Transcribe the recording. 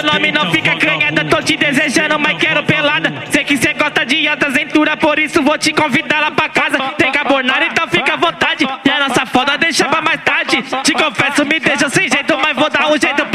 Nome não fica canhada, tô te desejando, mas quero pelada. Sei que cê gosta de alta aventura, por isso vou te convidar lá pra casa. Tem carbonara, então fica à vontade. E a nossa foda deixa pra mais tarde. Te confesso, me deixa sem jeito, mas vou dar um jeito